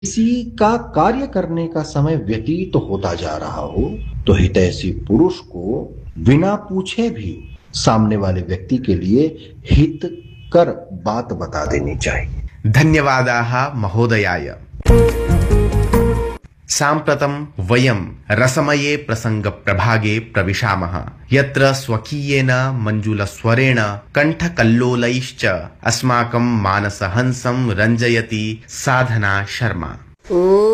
किसी का कार्य करने का समय व्यतीत होता जा रहा हो तो हितैषी पुरुष को बिना पूछे भी सामने वाले व्यक्ति के लिए हित कर बात बता देनी चाहिए। धन्यवादाः महोदयाय। साम्प्रतं वयं रसमये प्रसङ्गप्रभागे प्रविशामः, यत्र स्वकीयेन मञ्जुलस्वरेण कण्ठकल्लोलैश्च अस्माकं मानसहंसं रञ्जयति साधना शर्मा।